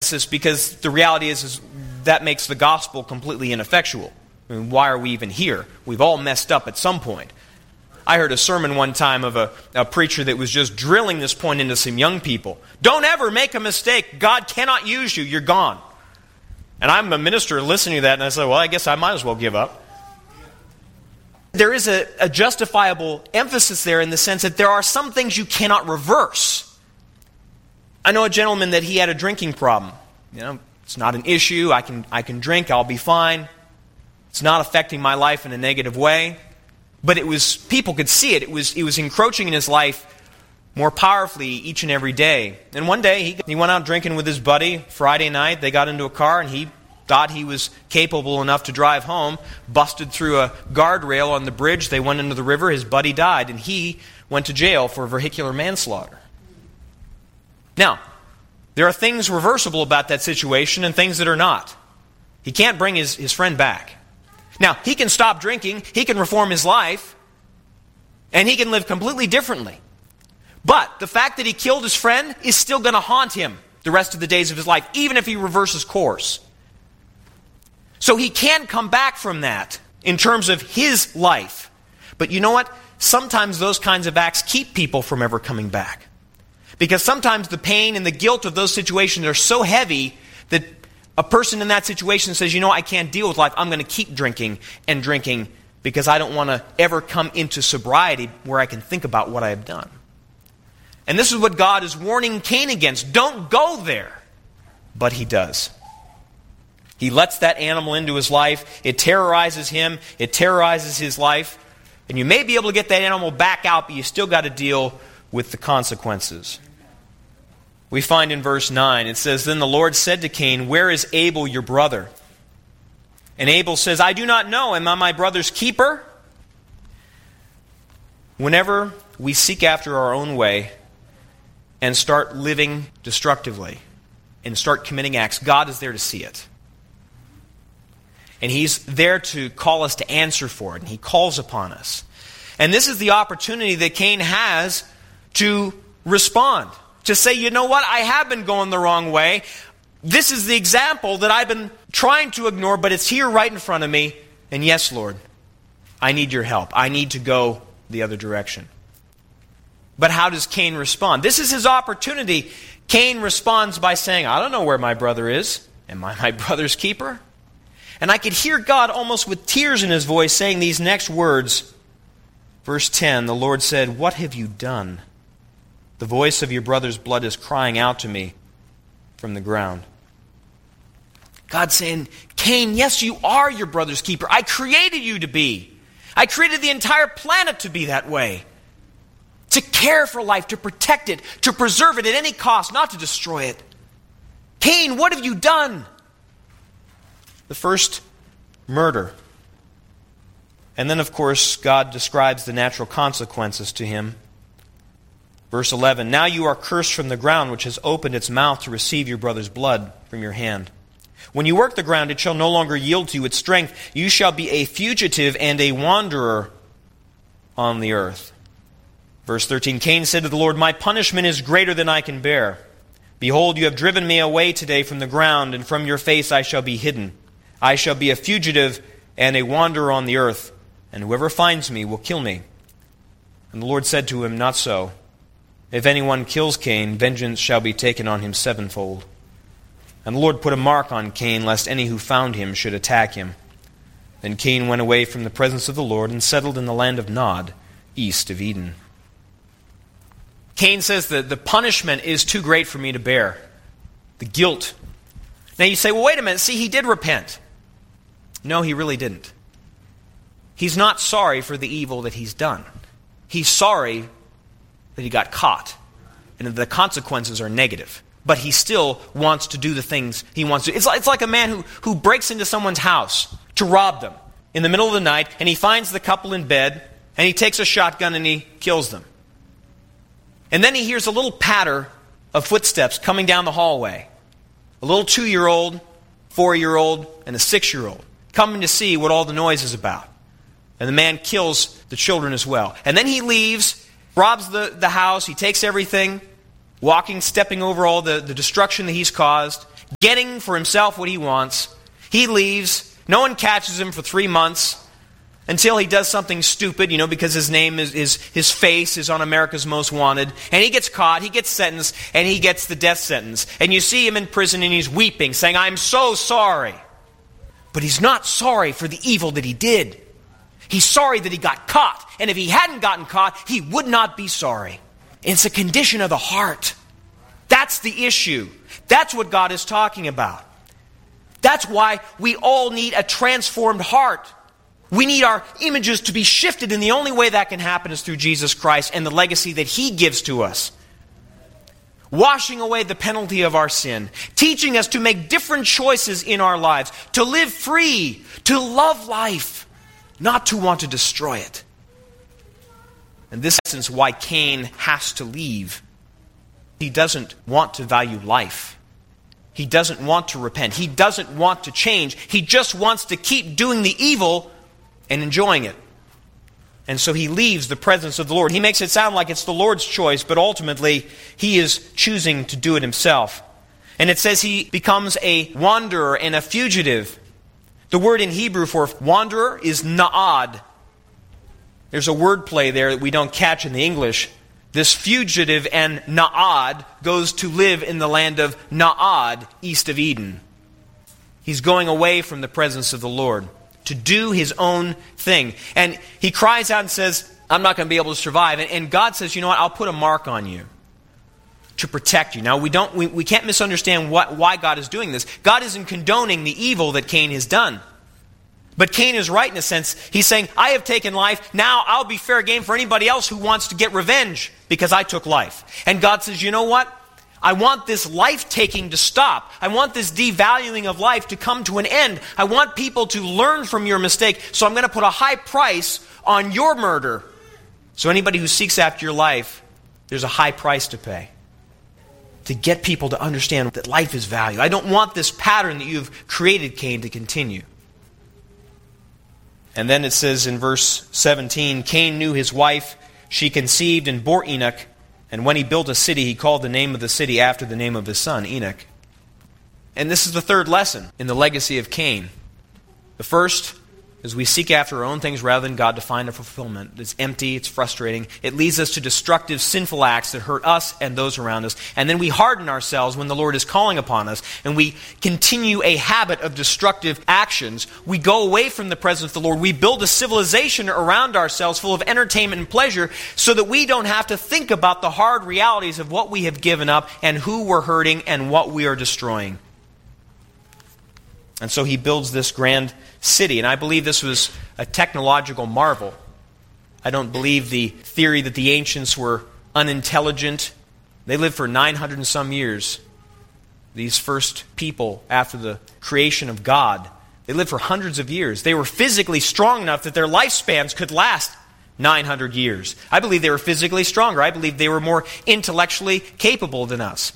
Because the reality is that makes the gospel completely ineffectual. I mean, why are we even here? We've all messed up at some point. I heard a sermon one time of a preacher that was just drilling this point into some young people. Don't ever make a mistake. God cannot use you. You're gone. And I'm a minister listening to that, and I said, well, I guess I might as well give up. There is a justifiable emphasis there in the sense that there are some things you cannot reverse. I know a gentleman that he had a drinking problem. It's not an issue. I can drink. I'll be fine. It's not affecting my life in a negative way. But people could see it. It was encroaching in his life more powerfully each and every day. And one day he went out drinking with his buddy Friday night. They got into a car and he thought he was capable enough to drive home, busted through a guardrail on the bridge. They went into the river. His buddy died, and he went to jail for vehicular manslaughter. Now, there are things reversible about that situation and things that are not. He can't bring his friend back. Now, he can stop drinking, he can reform his life, and he can live completely differently. But the fact that he killed his friend is still going to haunt him the rest of the days of his life, even if he reverses course. So he can come back from that in terms of his life. But you know what? Sometimes those kinds of acts keep people from ever coming back. Because sometimes the pain and the guilt of those situations are so heavy that a person in that situation says, I can't deal with life. I'm going to keep drinking and drinking because I don't want to ever come into sobriety where I can think about what I have done. And this is what God is warning Cain against. Don't go there. But he does. He lets that animal into his life. It terrorizes him. It terrorizes his life. And you may be able to get that animal back out, but you still got to deal with the consequences. We find in verse 9, it says, Then the Lord said to Cain, Where is Abel your brother? And Abel says, I do not know. Am I my brother's keeper? Whenever we seek after our own way and start living destructively and start committing acts, God is there to see it. And He's there to call us to answer for it. And He calls upon us. And this is the opportunity that Cain has to respond. To say, you know what, I have been going the wrong way. This is the example that I've been trying to ignore, but it's here right in front of me. And yes, Lord, I need your help. I need to go the other direction. But how does Cain respond? This is his opportunity. Cain responds by saying, I don't know where my brother is. Am I my brother's keeper? And I could hear God almost with tears in His voice saying these next words. Verse 10, the Lord said, What have you done? The voice of your brother's blood is crying out to me from the ground. God's saying, Cain, yes, you are your brother's keeper. I created you to be. I created the entire planet to be that way. To care for life, to protect it, to preserve it at any cost, not to destroy it. Cain, what have you done? The first, murder. And then, of course, God describes the natural consequences to him. Verse 11, Now you are cursed from the ground, which has opened its mouth to receive your brother's blood from your hand. When you work the ground, it shall no longer yield to you its strength. You shall be a fugitive and a wanderer on the earth. Verse 13, Cain said to the Lord, My punishment is greater than I can bear. Behold, you have driven me away today from the ground, and from your face I shall be hidden. I shall be a fugitive and a wanderer on the earth, and whoever finds me will kill me. And the Lord said to him, Not so. If anyone kills Cain, vengeance shall be taken on him sevenfold. And the Lord put a mark on Cain, lest any who found him should attack him. Then Cain went away from the presence of the Lord and settled in the land of Nod, east of Eden. Cain says that the punishment is too great for me to bear. The guilt. Now you say, well, wait a minute. See, he did repent. No, he really didn't. He's not sorry for the evil that he's done. He's sorry that he got caught. And the consequences are negative. But he still wants to do the things he wants to. It's like a man who breaks into someone's house to rob them in the middle of the night, and he finds the couple in bed, and he takes a shotgun and he kills them. And then he hears a little patter of footsteps coming down the hallway. A little 2-year-old, 4-year-old, and a 6-year-old coming to see what all the noise is about. And the man kills the children as well. And then he leaves, robs the house, he takes everything, stepping over all the destruction that he's caused, getting for himself what he wants. He leaves. No one catches him for 3 months until he does something stupid, because his name his face is on America's Most Wanted. And he gets caught, he gets sentenced, and he gets the death sentence. And you see him in prison and he's weeping, saying, "I'm so sorry." But he's not sorry for the evil that he did. He's sorry that he got caught. And if he hadn't gotten caught, he would not be sorry. It's a condition of the heart. That's the issue. That's what God is talking about. That's why we all need a transformed heart. We need our images to be shifted, and the only way that can happen is through Jesus Christ and the legacy that He gives to us. Washing away the penalty of our sin, teaching us to make different choices in our lives, to live free, to love life, not to want to destroy it. And this is in essence why Cain has to leave. He doesn't want to value life. He doesn't want to repent. He doesn't want to change. He just wants to keep doing the evil and enjoying it. And so he leaves the presence of the Lord. He makes it sound like it's the Lord's choice, but ultimately he is choosing to do it himself. And it says he becomes a wanderer and a fugitive. The word in Hebrew for wanderer is na'ad. There's a word play there that we don't catch in the English. This fugitive and na'ad goes to live in the land of Na'ad, east of Eden. He's going away from the presence of the Lord to do his own thing. And he cries out and says, "I'm not going to be able to survive." And God says, "You know what? I'll put a mark on you to protect you." Now, we can't misunderstand why God is doing this. God isn't condoning the evil that Cain has done. But Cain is right in a sense. He's saying, "I have taken life. Now I'll be fair game for anybody else who wants to get revenge because I took life." And God says, "You know what? I want this life-taking to stop. I want this devaluing of life to come to an end. I want people to learn from your mistake, so I'm going to put a high price on your murder. So anybody who seeks after your life, there's a high price to pay to get people to understand that life is value. I don't want this pattern that you've created, Cain, to continue." And then it says in verse 17, Cain knew his wife. She conceived and bore Enoch. And when he built a city, he called the name of the city after the name of his son, Enoch. And this is the third lesson in the legacy of Cain. The first is we seek after our own things rather than God to find a fulfillment. It's empty, it's frustrating. It leads us to destructive, sinful acts that hurt us and those around us. And then we harden ourselves when the Lord is calling upon us, and we continue a habit of destructive actions. We go away from the presence of the Lord. We build a civilization around ourselves full of entertainment and pleasure so that we don't have to think about the hard realities of what we have given up and who we're hurting and what we are destroying. And so he builds this grand city. And I believe this was a technological marvel. I don't believe the theory that the ancients were unintelligent. They lived for 900 and some years. These first people after the creation of God, they lived for hundreds of years. They were physically strong enough that their lifespans could last 900 years. I believe they were physically stronger. I believe they were more intellectually capable than us.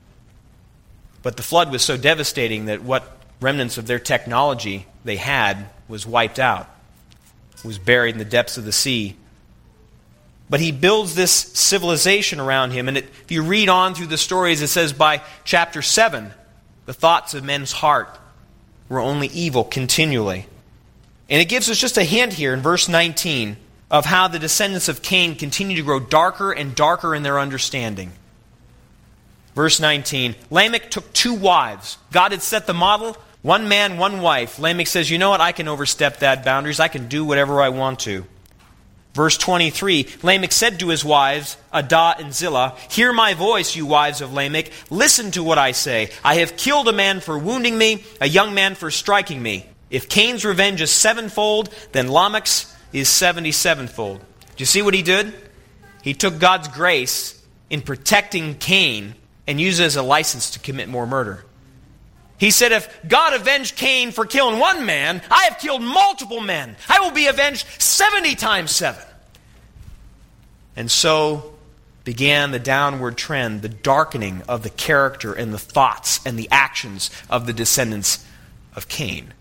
But the flood was so devastating that what remnants of their technology they had was wiped out, was buried in the depths of the sea. But he builds this civilization around him, and if you read on through the stories, it says by chapter 7, the thoughts of men's heart were only evil continually. And it gives us just a hint here in verse 19 of how the descendants of Cain continue to grow darker and darker in their understanding. Verse 19, Lamech took 2 wives. God had set the model, 1 man, 1 wife. Lamech says, "You know what? I can overstep that boundaries. I can do whatever I want to." Verse 23, Lamech said to his wives, Adah and Zillah, "Hear my voice, you wives of Lamech. Listen to what I say. I have killed a man for wounding me, a young man for striking me. If Cain's revenge is 7-fold, then Lamech's is 77-fold. Do you see what he did? He took God's grace in protecting Cain and used it as a license to commit more murder. He said, if God avenged Cain for killing 1 man, I have killed multiple men. I will be avenged 70 times 7. And so began the downward trend, the darkening of the character and the thoughts and the actions of the descendants of Cain.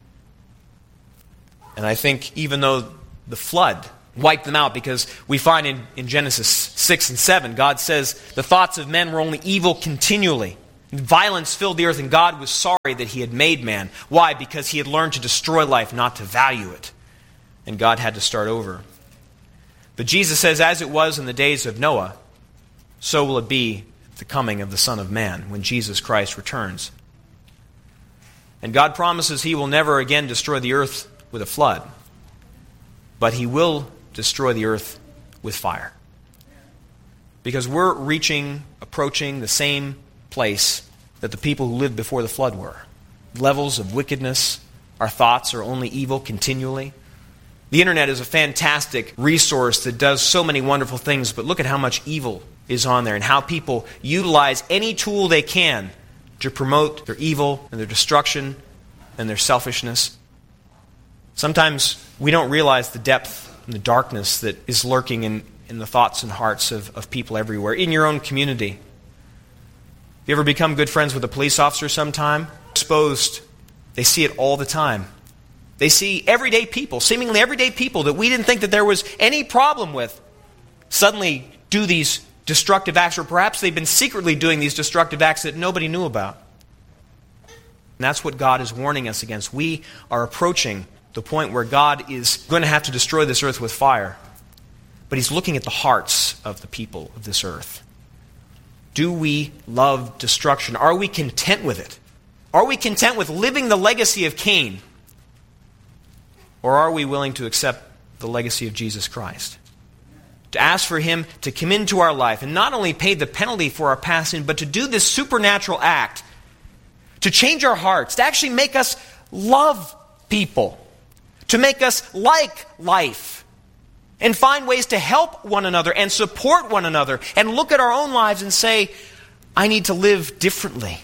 And I think even though the flood wiped them out, because we find in Genesis 6 and 7, God says the thoughts of men were only evil continually. Violence filled the earth, and God was sorry that he had made man. Why? Because he had learned to destroy life, not to value it. And God had to start over. But Jesus says, as it was in the days of Noah, so will it be at the coming of the Son of Man, when Jesus Christ returns. And God promises he will never again destroy the earth with a flood, but he will destroy the earth with fire. Because we're approaching the same place that the people who lived before the flood were. Levels of wickedness. Our thoughts are only evil continually. The internet is a fantastic resource that does so many wonderful things, but look at how much evil is on there and how people utilize any tool they can to promote their evil and their destruction and their selfishness. Sometimes we don't realize the depth and the darkness that is lurking in the thoughts and hearts of people everywhere, in your own community. You ever become good friends with a police officer sometime? Exposed. They see it all the time. They see everyday people, seemingly everyday people that we didn't think that there was any problem with, suddenly do these destructive acts, or perhaps they've been secretly doing these destructive acts that nobody knew about. And that's what God is warning us against. We are approaching the point where God is going to have to destroy this earth with fire. But he's looking at the hearts of the people of this earth. Do we love destruction? Are we content with it? Are we content with living the legacy of Cain? Or are we willing to accept the legacy of Jesus Christ? To ask for him to come into our life and not only pay the penalty for our past sin, but to do this supernatural act, to change our hearts, to actually make us love people, to make us like life, and find ways to help one another and support one another and look at our own lives and say, I need to live differently.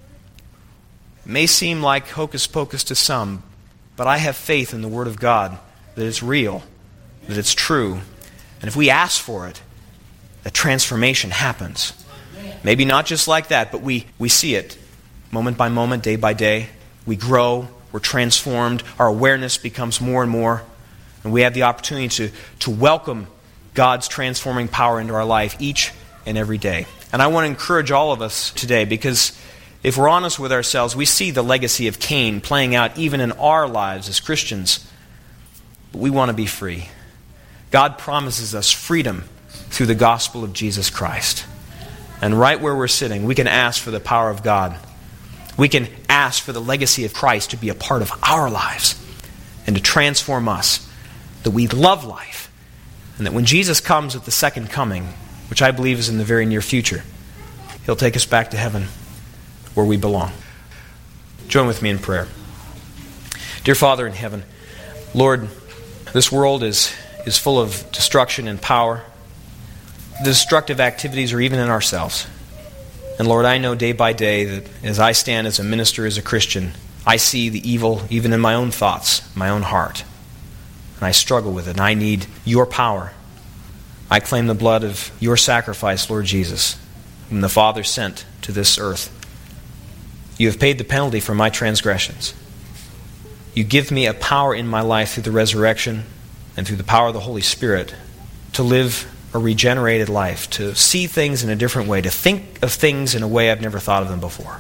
It may seem like hocus pocus to some, but I have faith in the Word of God that it's real, that it's true. And if we ask for it, a transformation happens. Maybe not just like that, but we see it moment by moment, day by day. We grow, we're transformed, our awareness becomes more and more. And we have the opportunity to welcome God's transforming power into our life each and every day. And I want to encourage all of us today, because if we're honest with ourselves, we see the legacy of Cain playing out even in our lives as Christians. But we want to be free. God promises us freedom through the gospel of Jesus Christ. And right where we're sitting, we can ask for the power of God. We can ask for the legacy of Christ to be a part of our lives and to transform us, that we love life, and that when Jesus comes at the second coming, which I believe is in the very near future, he'll take us back to heaven where we belong. Join with me in prayer. Dear Father in heaven, Lord, this world is full of destruction and power. The destructive activities are even in ourselves. And Lord, I know day by day that as I stand as a minister, as a Christian, I see the evil even in my own thoughts, my own heart. And I struggle with it, and I need your power. I claim the blood of your sacrifice, Lord Jesus, whom the Father sent to this earth. You have paid the penalty for my transgressions. You give me a power in my life through the resurrection and through the power of the Holy Spirit to live a regenerated life, to see things in a different way, to think of things in a way I've never thought of them before.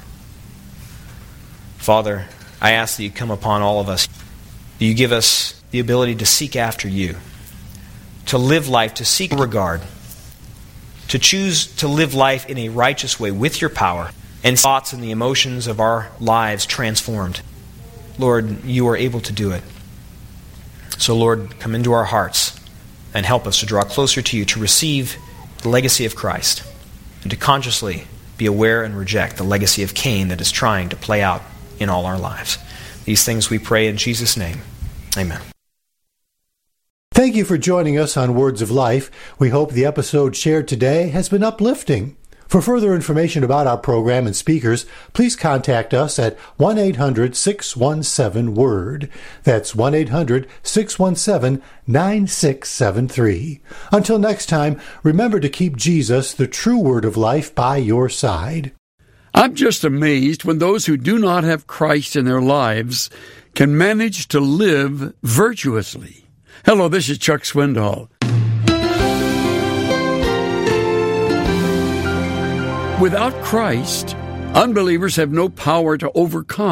Father, I ask that you come upon all of us. That you give us the ability to seek after you, to live life, to seek regard, to choose to live life in a righteous way with your power and thoughts and the emotions of our lives transformed. Lord, you are able to do it. So Lord, come into our hearts and help us to draw closer to you, to receive the legacy of Christ, and to consciously be aware and reject the legacy of Cain that is trying to play out in all our lives. These things we pray in Jesus' name. Amen. Thank you for joining us on Words of Life. We hope the episode shared today has been uplifting. For further information about our program and speakers, please contact us at 1-800-617-WORD. That's 1-800-617-9673. Until next time, remember to keep Jesus, the true Word of life, by your side. I'm just amazed when those who do not have Christ in their lives can manage to live virtuously. Hello, this is Chuck Swindoll. Without Christ, Unbelievers have no power to overcome